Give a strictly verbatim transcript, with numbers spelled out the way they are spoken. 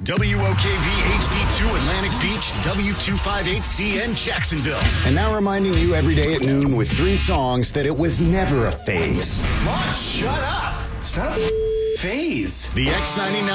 W O K V H D two Atlantic Beach, W two fifty-eight C N Jacksonville. And now reminding you every day at noon with three songs that it was never a phase. Mom, shut up. It's not a phase. The X ninety-nine